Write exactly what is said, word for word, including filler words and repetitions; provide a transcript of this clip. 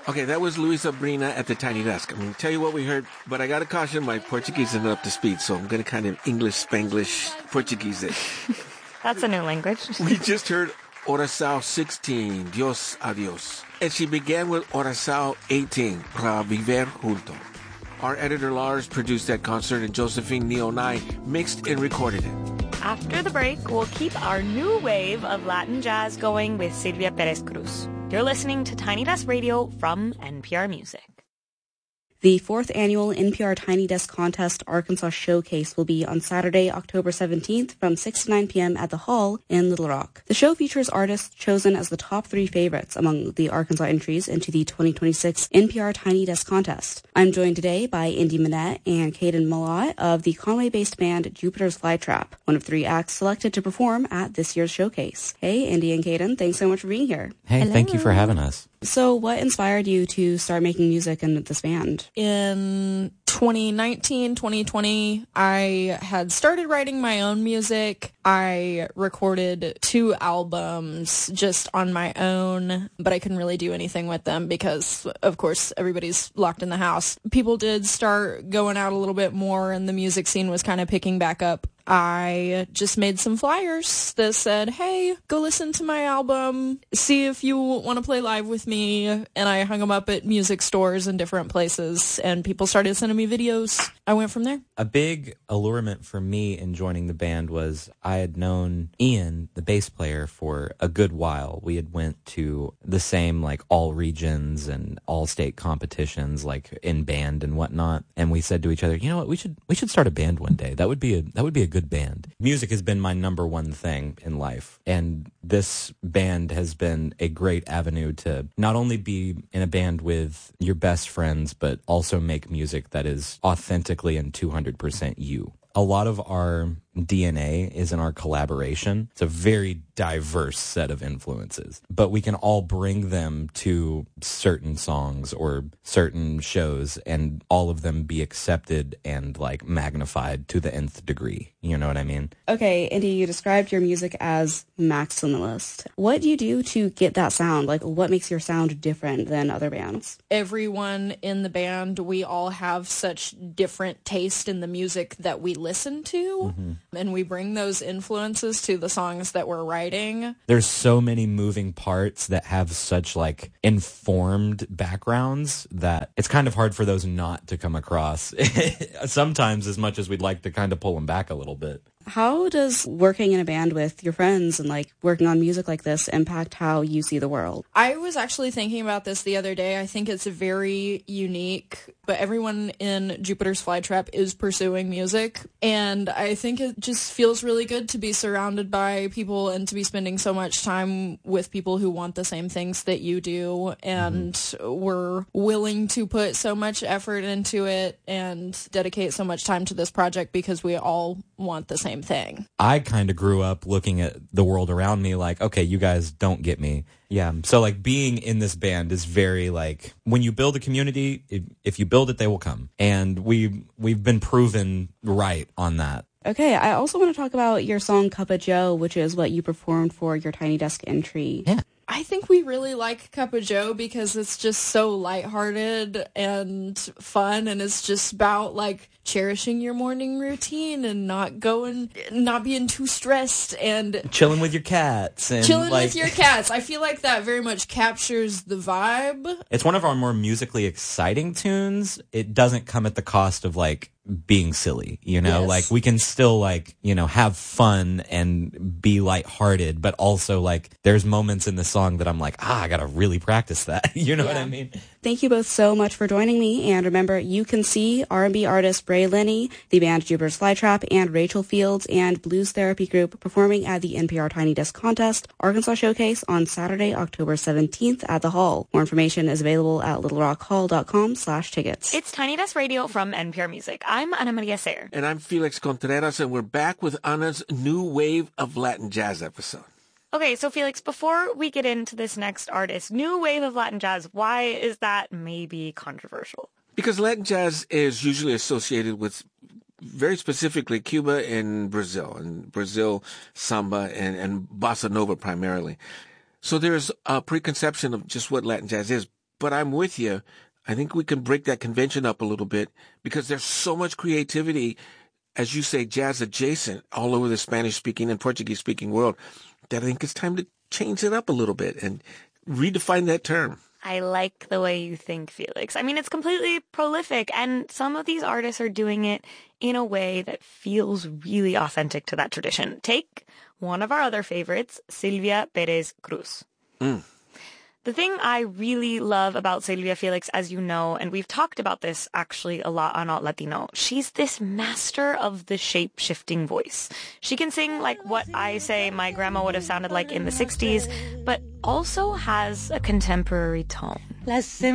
Okay, that was Luisa Brina at the Tiny Desk. I'm going to tell you what we heard, but I got to caution my Portuguese isn't up to speed, so I'm going to kind of English, Spanglish, Portuguese it. That's a new language. We just heard Oração sixteen, Dios Adios. And she began with Oração eighteen, Pra Viver Junto. Our editor Lars produced that concert, and Josephine Neonai mixed and recorded it. After the break, we'll keep our new wave of Latin jazz going with Silvia Perez Cruz. You're listening to Tiny Desk Radio from N P R Music. The fourth annual N P R Tiny Desk Contest Arkansas Showcase will be on Saturday, October seventeenth from six to nine p.m. at the Hall in Little Rock. The show features artists chosen as the top three favorites among the Arkansas entries into the twenty twenty-six N P R Tiny Desk Contest. I'm joined today by Indy Minette and Caden Malott of the Conway-based band Jupiter's Flytrap, one of three acts selected to perform at this year's showcase. Hey, Indy and Caden, thanks so much for being here. Hey, Hello. Thank you for having us. So what inspired you to start making music in this band? In twenty nineteen, twenty twenty, I had started writing my own music. I recorded two albums just on my own, but I couldn't really do anything with them because, of course, everybody's locked in the house. People did start going out a little bit more, and the music scene was kind of picking back up. I just made some flyers that said, hey, go listen to my album, see if you want to play live with me, and I hung them up at music stores and different places, and people started sending me videos. I went from there. A big allurement for me in joining the band was I had known Ian, the bass player, for a good while. We had went to the same, like, all regions and all state competitions, like, in band and whatnot, and we said to each other, you know what, we should we should start a band one day. That would be a that would be a good band. Music has been my number one thing in life, and this band has been a great avenue to not only be in a band with your best friends, but also make music that is authentically and two hundred percent you. A lot of our D N A is in our collaboration. It's a very diverse set of influences, but we can all bring them to certain songs or certain shows and all of them be accepted and like magnified to the nth degree. You know what I mean? Okay, Indy, you described your music as maximalist. What do you do to get that sound? Like, what makes your sound different than other bands? Everyone in the band, we all have such different taste in the music that we listen to. Mm-hmm. And we bring those influences to the songs that we're writing. There's so many moving parts that have such like informed backgrounds that it's kind of hard for those not to come across. Sometimes as much as we'd like to kind of pull them back a little bit. How does working in a band with your friends and like working on music like this impact how you see the world? I was actually thinking about this the other day. I think it's very unique, but everyone in Jupiter's Flytrap is pursuing music. And I think it just feels really good to be surrounded by people and to be spending so much time with people who want the same things that you do. And mm-hmm. we're willing to put so much effort into it and dedicate so much time to this project because we all want the same thing. I kind of grew up looking at the world around me like, okay, you guys don't get me. Yeah. So like being in this band is very like when you build a community, if, if you build it, they will come. And we, we've been proven right on that. Okay. I also want to talk about your song Cup of Joe, which is what you performed for your Tiny Desk entry. Yeah. I think we really like Cup of Joe because it's just so lighthearted and fun, and it's just about like cherishing your morning routine and not going, not being too stressed and chilling with your cats and chilling like... with your cats. I feel like that very much captures the vibe. It's one of our more musically exciting tunes. It doesn't come at the cost of like being silly, you know, yes. like we can still like, you know, have fun and be lighthearted, but also like there's moments in the song that I'm like, ah, I gotta really practice that. You know yeah. what I mean? Thank you both so much for joining me. And remember, you can see R and B artist Bray Linney, the band Jupiter's Flytrap, and Rachel Fields and Blues Therapy Group performing at the N P R Tiny Desk Contest Arkansas Showcase on Saturday, October seventeenth at the Hall. More information is available at little rock hall dot com slash tickets. It's Tiny Desk Radio from N P R Music. I'm Ana Maria Sayer. And I'm Felix Contreras, and we're back with Ana's new wave of Latin jazz episode. Okay, so Felix, before we get into this next artist, new wave of Latin jazz, why is that maybe controversial? Because Latin jazz is usually associated with, very specifically, Cuba and Brazil, and Brazil, samba, and, and bossa nova primarily. So there's a preconception of just what Latin jazz is. But I'm with you. I think we can break that convention up a little bit because there's so much creativity, as you say, jazz adjacent all over the Spanish-speaking and Portuguese-speaking world, that I think it's time to change it up a little bit and redefine that term. I like the way you think, Felix. I mean, it's completely prolific, and some of these artists are doing it in a way that feels really authentic to that tradition. Take one of our other favorites, Silvia Perez Cruz. Mm. The thing I really love about Silvia, Felix, as you know, and we've talked about this actually a lot on Alt Latino, she's this master of the shape-shifting voice. She can sing like what I say my grandma would have sounded like in the sixties, but also has a contemporary tone.